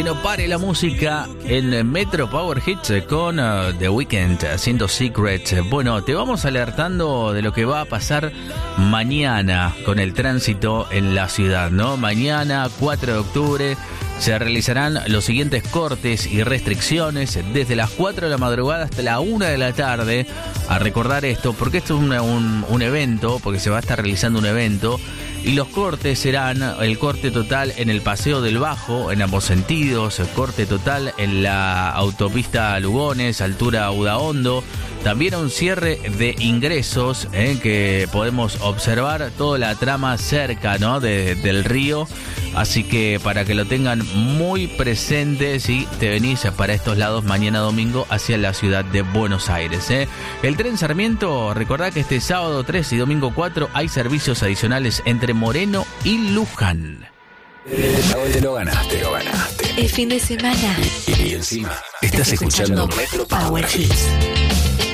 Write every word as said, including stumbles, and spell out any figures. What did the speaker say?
No pare la música en Metro Power Hits con uh, The Weeknd haciendo Secret. Bueno, te vamos alertando de lo que va a pasar mañana con el tránsito en la ciudad, ¿no? Mañana, cuatro de octubre, se realizarán los siguientes cortes y restricciones desde las cuatro de la madrugada hasta la una de la tarde. A recordar esto, porque esto es una, un, un evento, porque se va a estar realizando un evento. Y los cortes serán el corte total en el Paseo del Bajo, en ambos sentidos, el corte total en la autopista Lugones, altura Udaondo. También un cierre de ingresos eh, que podemos observar toda la trama cerca, ¿no? de, del río. Así que para que lo tengan muy presente si te venís para estos lados mañana domingo hacia la ciudad de Buenos Aires. ¿eh? El tren Sarmiento, recordá que este sábado tres y domingo cuatro hay servicios adicionales entre Moreno y Luján. Te lo ganaste, lo ganaste. El fin de semana. Y encima, estás escuchando Metro Power Hits.